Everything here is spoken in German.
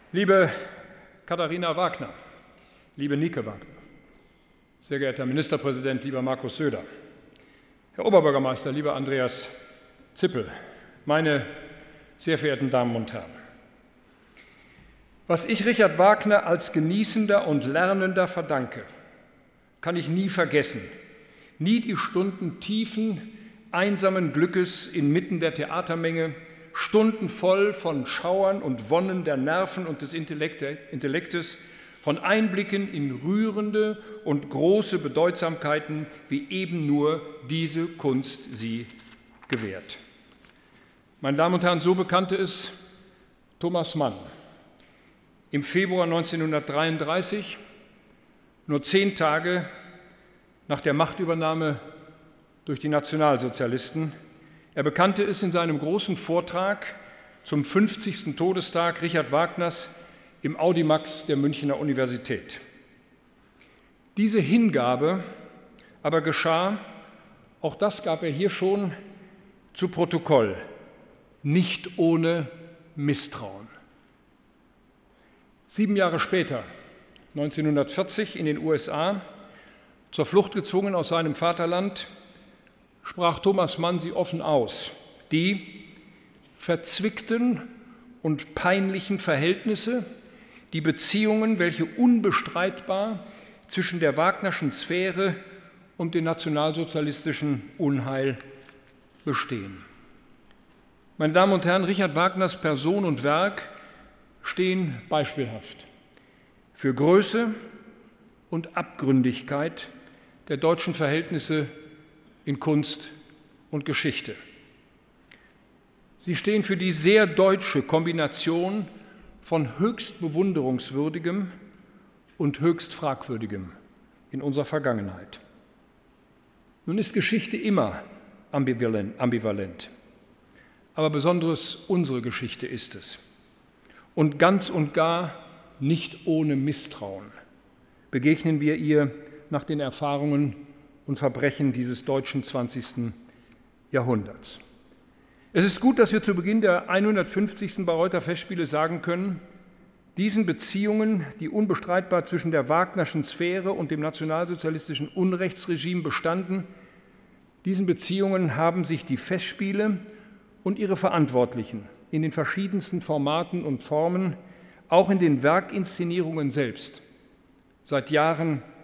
Liebe Katharina Wagner, liebe Nike Wagner, sehr geehrter Ministerpräsident, lieber Markus Söder, Herr Oberbürgermeister, lieber Andreas Zippel, meine sehr verehrten Damen und Herren. Was ich Richard Wagner als Genießender und Lernender verdanke, kann ich nie vergessen. Nie die Stunden tiefen, einsamen Glückes inmitten der Theatermenge, Stunden voll von Schauern und Wonnen der Nerven und des Intellektes, von Einblicken in rührende und große Bedeutsamkeiten, wie eben nur diese Kunst sie gewährt. Meine Damen und Herren, so bekannte es Thomas Mann im Februar 1933, nur 10 Tage nach der Machtübernahme durch die Nationalsozialisten. Er bekannte es in seinem großen Vortrag zum 50. Todestag Richard Wagners im Audimax der Münchener Universität. Diese Hingabe aber geschah, auch das gab er hier schon zu Protokoll, nicht ohne Misstrauen. 7 Jahre später, 1940 in den USA, zur Flucht gezwungen aus seinem Vaterland, sprach Thomas Mann sie offen aus: Die verzwickten und peinlichen Verhältnisse, die Beziehungen, welche unbestreitbar zwischen der Wagnerschen Sphäre und dem nationalsozialistischen Unheil bestehen. Meine Damen und Herren, Richard Wagners Person und Werk stehen beispielhaft für Größe und Abgründigkeit der deutschen Verhältnisse in Kunst und Geschichte. Sie stehen für die sehr deutsche Kombination von höchst bewunderungswürdigem und höchst fragwürdigem in unserer Vergangenheit. Nun ist Geschichte immer ambivalent, aber besonders unsere Geschichte ist es. Und ganz und gar nicht ohne Misstrauen begegnen wir ihr nach den Erfahrungen und Verbrechen dieses deutschen 20. Jahrhunderts. Es ist gut, dass wir zu Beginn der 150. Bayreuther Festspiele sagen können: Diesen Beziehungen, die unbestreitbar zwischen der Wagnerschen Sphäre und dem nationalsozialistischen Unrechtsregime bestanden, diesen Beziehungen haben sich die Festspiele und ihre Verantwortlichen in den verschiedensten Formaten und Formen, auch in den Werkinszenierungen selbst, seit Jahren